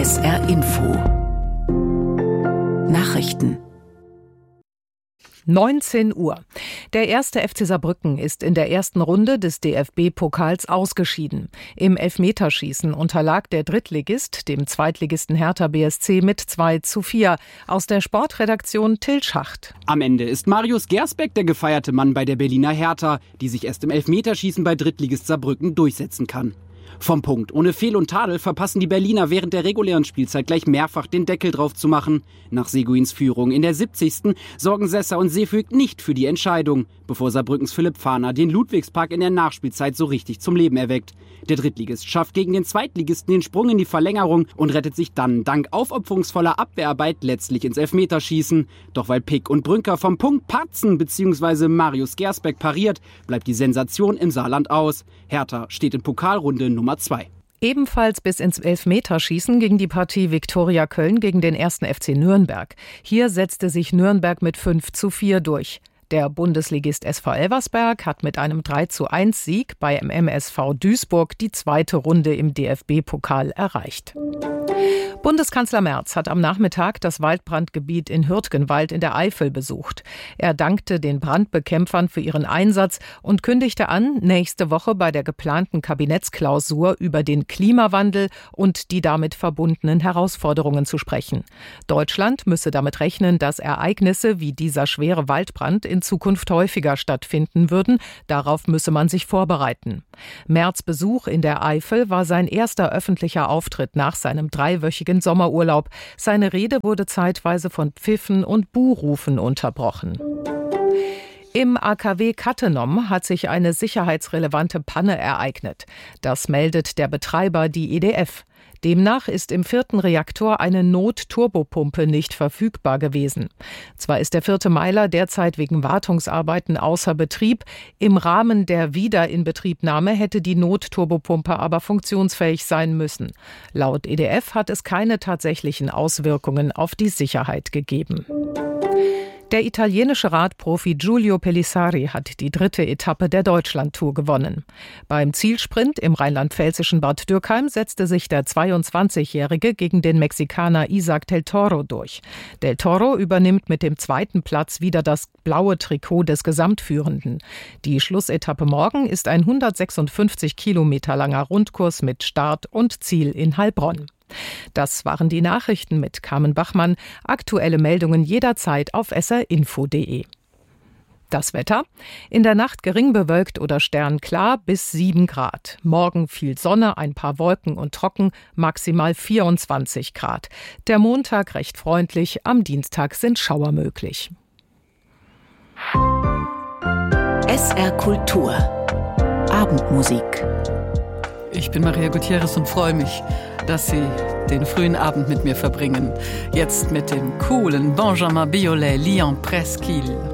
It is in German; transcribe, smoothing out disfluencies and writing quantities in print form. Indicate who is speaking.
Speaker 1: SR Info Nachrichten 19 Uhr. Der 1. FC Saarbrücken ist in der ersten Runde des DFB-Pokals ausgeschieden. Im Elfmeterschießen unterlag der Drittligist dem Zweitligisten Hertha BSC mit 2:4. Aus der Sportredaktion Till Schacht.
Speaker 2: Am Ende ist Marius Gersbeck der gefeierte Mann bei der Berliner Hertha, die sich erst im Elfmeterschießen bei Drittligist Saarbrücken durchsetzen kann. Vom Punkt ohne Fehl und Tadel verpassen die Berliner während der regulären Spielzeit gleich mehrfach den Deckel drauf zu machen. Nach Seguins Führung in der 70. sorgen Sessa und Seefüg nicht für die Entscheidung, bevor Saarbrückens Philipp Fahner den Ludwigspark in der Nachspielzeit so richtig zum Leben erweckt. Der Drittligist schafft gegen den Zweitligisten den Sprung in die Verlängerung und rettet sich dann dank aufopferungsvoller Abwehrarbeit letztlich ins Elfmeterschießen. Doch weil Pick und Brünker vom Punkt patzen bzw. Marius Gersbeck pariert, bleibt die Sensation im Saarland aus. Hertha steht in Pokalrunde Nummer 2.
Speaker 1: Ebenfalls bis ins Elfmeterschießen ging die Partie Viktoria Köln gegen den 1. FC Nürnberg. Hier setzte sich Nürnberg mit 5:4 durch. Der Bundesligist SV Elversberg hat mit einem 3:1 Sieg beim MSV Duisburg die zweite Runde im DFB-Pokal erreicht. Bundeskanzler Merz hat am Nachmittag das Waldbrandgebiet in Hürtgenwald in der Eifel besucht. Er dankte den Brandbekämpfern für ihren Einsatz und kündigte an, nächste Woche bei der geplanten Kabinettsklausur über den Klimawandel und die damit verbundenen Herausforderungen zu sprechen. Deutschland müsse damit rechnen, dass Ereignisse wie dieser schwere Waldbrand in Zukunft häufiger stattfinden würden. Darauf müsse man sich vorbereiten. Merz' Besuch in der Eifel war sein erster öffentlicher Auftritt nach seinem 3-wöchigen Sommerurlaub. Seine Rede wurde zeitweise von Pfiffen und Buhrufen unterbrochen. Im AKW Cattenom hat sich eine sicherheitsrelevante Panne ereignet. Das meldet der Betreiber, die EDF. Demnach ist im 4. Reaktor eine Notturbopumpe nicht verfügbar gewesen. Zwar ist der 4. Meiler derzeit wegen Wartungsarbeiten außer Betrieb, im Rahmen der Wiederinbetriebnahme hätte die Notturbopumpe aber funktionsfähig sein müssen. Laut EDF hat es keine tatsächlichen Auswirkungen auf die Sicherheit gegeben. Der italienische Radprofi Giulio Pelissari hat die 3. Etappe der Deutschlandtour gewonnen. Beim Zielsprint im rheinland-pfälzischen Bad Dürkheim setzte sich der 22-Jährige gegen den Mexikaner Isaac del Toro durch. Del Toro übernimmt mit dem 2. Platz wieder das blaue Trikot des Gesamtführenden. Die Schlussetappe morgen ist ein 156 Kilometer langer Rundkurs mit Start und Ziel in Heilbronn. Das waren die Nachrichten mit Carmen Bachmann. Aktuelle Meldungen jederzeit auf srinfo.de. Das Wetter: In der Nacht gering bewölkt oder sternklar bis 7 Grad. Morgen viel Sonne, ein paar Wolken und trocken, maximal 24 Grad. Der Montag recht freundlich, am Dienstag sind Schauer möglich.
Speaker 3: SR Kultur Abendmusik.
Speaker 4: Ich bin Maria Gutierrez und freue mich, dass Sie den frühen Abend mit mir verbringen. Jetzt mit dem coolen Benjamin Biolay, Lyon Presqu'île.